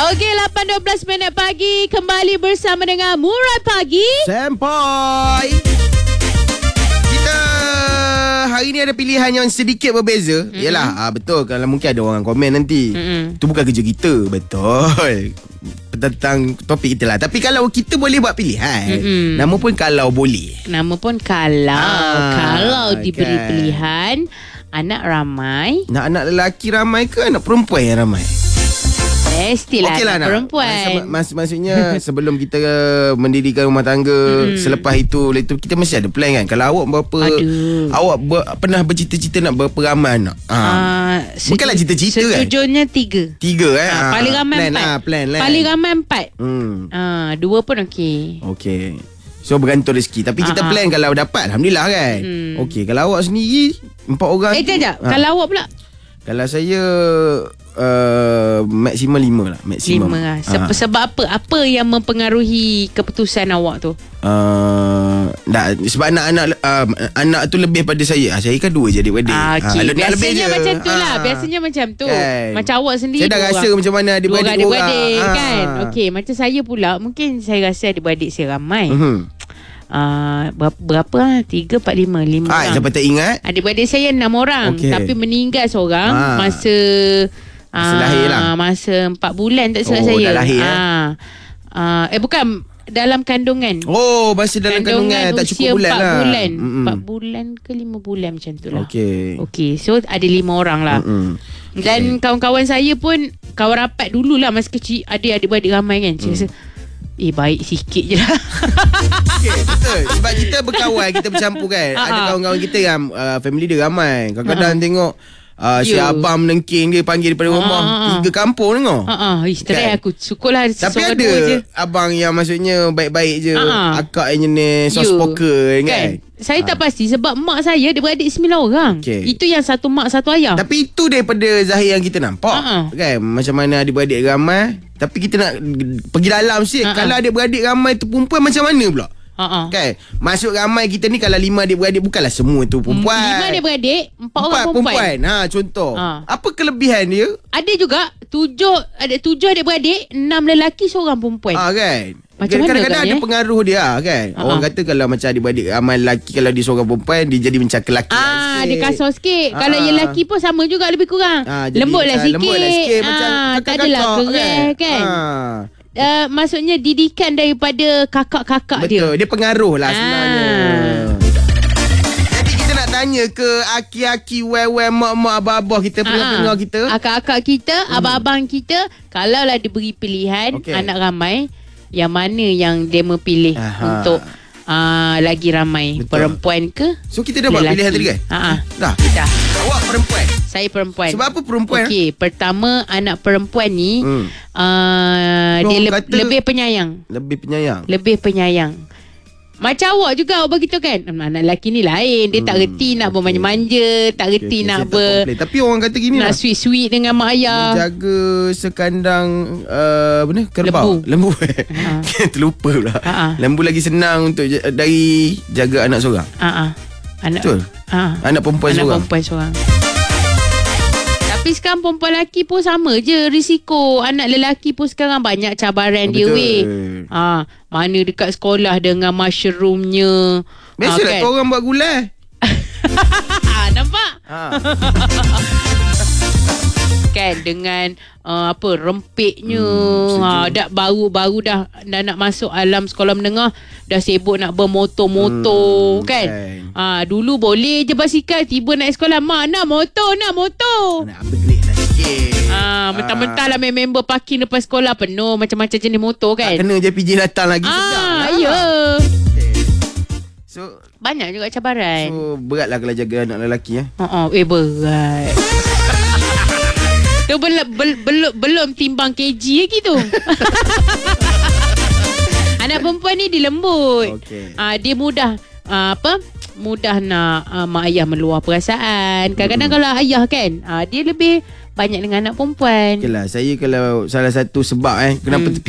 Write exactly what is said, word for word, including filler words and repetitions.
Okey, lapan dua belas minit pagi. Kembali bersama dengan Murai Pagi Sempoi. Kita hari ni ada pilihan yang sedikit berbeza. Mm-hmm. Yalah, ah, betul. Kalau mungkin ada orang komen nanti, mm-hmm. tu bukan kerja kita. Betul, tentang topik kita lah. Tapi kalau kita boleh buat pilihan, mm-hmm. nama pun kalau boleh. Nama pun kalau ah, Kalau diberi kan. pilihan, anak ramai, Nak anak lelaki ramai ke anak perempuan yang ramai? Mestilah Okey lah, anak perempuan. Mas, maksudnya sebelum kita mendirikan rumah tangga, mm. selepas itu, itu kita mesti ada plan kan. Kalau awak berapa, Aduh. awak ber, pernah bercita-cita nak berapa ramai anak? Ha. Uh, Bukanlah cita-cita kan. Sejujurnya tiga. Tiga eh. Uh, paling ramai plan empat. Lah, plan lah. Paling ramai empat. Hmm. Uh, dua pun okey. Okey. So bergantung rezeki. Tapi kita uh-huh. plan kalau dapat, alhamdulillah kan. Hmm. Okey, kalau awak sendiri empat orang. Eh, sekejap. Ha. Kalau awak pula? Kalau saya uh, maksimum lima lah. Maksimum. Lima lah. Se- sebab apa? Apa yang mempengaruhi keputusan awak tu? Uh, tak, sebab anak-anak uh, anak tu lebih pada saya. Ah, saya kan dua je adik-beradik. Ah, okay. Ah, biasanya lebih macam tu ah. lah. Biasanya macam tu. Kan. Macam awak sendiri. Saya dah rasa orang, macam mana adik-beradik dua adik-beradik orang. kan. Ah. Okey, macam saya pula. Mungkin saya rasa adik-beradik saya ramai. Mm-hmm. Uh, berapa, berapa lah? Tiga, empat, lima. Lima Ah, orang. siapa tak ingat? Adik-beradik saya enam orang. Okay. Tapi meninggal seorang ah. masa... Masa uh, lahir lah. Masa empat bulan tak silap oh, saya. Dah lahir, uh, uh, Eh bukan, dalam kandungan. Oh, masih dalam kandungan, kandungan tak cukup bulan lah. bulan. Mm-mm. empat bulan ke lima bulan macam tu lah. Okey. Okey, so ada lima orang lah. Mm-mm. Dan okay. kawan-kawan saya pun, kawan rapat dululah masa kecil, adik-adik-beradik ramai kan. Saya mm. rasa, eh baik sikit je lah. Okay, betul. Sebab kita berkawan, kita bercampur kan. Ada kawan-kawan kita yang uh, family dia ramai. Kadang-kadang tengok Uh, si abang menengking dia panggil daripada rumah uh-huh. tiga kampung tengok. Ha ah, isteri kan? Aku syukurlah tapi ada je. Abang yang maksudnya baik-baik je, uh-huh. akak yang jenis soft spoken kan. kan. Saya tak pasti sebab mak saya dia beradik sembilan orang. Okay. Itu yang satu mak satu ayah. Tapi itu daripada zahir yang kita nampak. Uh-huh. Kan macam mana adik-beradik ramai. Tapi kita nak pergi dalam sikit. Uh-huh. Kalau adik-beradik ramai tu perempuan macam mana pula? Uh-uh. Kan masuk ramai kita ni, kalau lima adik-beradik bukanlah semua tu perempuan. Lima adik-beradik, empat, empat orang perempuan. perempuan. Ha, contoh. Uh. Apa kelebihan dia? Ada juga tujuh ada tujuh adik-beradik, enam lelaki, seorang perempuan. Ah kan. Macam kadang-kadang mana ada eh? pengaruh dia kan. Uh-huh. Orang kata kalau macam adik-beradik ramai lelaki, kalau dia seorang perempuan dia jadi macam kelaki. Ah, dia kasar sikit. Uh-huh. Kalau yang lelaki pun sama juga lebih kurang. Uh, lembutlah sikit. Lembutlah sikit ah, macam tak adalah keras kan. Ah. Uh, maksudnya didikan daripada kakak-kakak betul, dia. Betul, dia pengaruh lah sebenarnya. Ah. Jadi kita nak tanya ke aki-aki, wewe, mak-mak, abah-abah kita, pendengar kita, akak-akak kita, hmm. abang-abang kita, kalaulah diberi pilihan okay. anak ramai, yang mana yang dia memilih Aha. untuk uh, lagi ramai? Betul. Perempuan ke? So kita dah buat pilihan tadi kan? Uh-huh. Dah. Dah. Awak perempuan. Saya perempuan. Sebab apa perempuan? Okey, pertama anak perempuan ni hmm. uh, dia le- lebih penyayang. Lebih penyayang. Lebih penyayang. Macam awak juga awak begitu kan? Anak lelaki ni lain, dia hmm. tak reti nak okay. bermanja-manja, tak reti okay, okay, nak ber tak tapi orang kata gini nak lah, sweet-sweet dengan mak ayah. Jaga sekandang uh, apa ni? Kerbau. Lembu. Lembu. Ha. Terlupa pula. Ha-ha. Lembu lagi senang untuk dari jaga anak seorang. Ha-ha. Anak betul. Ha. Anak perempuan anak seorang. Anak perempuan seorang. Tapi sekarang perempuan lelaki pun sama je risiko. Anak lelaki pun sekarang banyak cabaran dia weh. Ha, mana dekat sekolah dengan mushroomnya. Biasalah ha, kan? Kau orang buat gulai. Nampak? Ha. Kan dengan uh, apa rempitnya. Hmm, ha, dah baru-baru dah dah nak masuk alam sekolah menengah, dah sibuk nak bermotor-motor hmm, kan. kan. Ha, dulu boleh je basikal, tiba naik sekolah, mak nak motor, nak motor. Nak upgrade lah sikit. Ha, mentah-mentah lah member parking depan sekolah penuh macam-macam jenis motor kan. Tak kena je P J datang lagi. Ah, ya. Yeah. Okay. So banyak juga cabaran. So beratlah kalau jaga anak lelaki eh. Ha, eh berat. Tu belum belum belum timbang K G lagi tu. Anak perempuan ni dilembut. Okay. Ah, dia mudah ah, apa? Mudah nak ah, mak ayah meluah perasaan. Kadang-kadang hmm. kalau ayah kan, ah, dia lebih banyak dengan anak perempuan. Okeylah, saya kalau salah satu sebab eh kenapa hmm.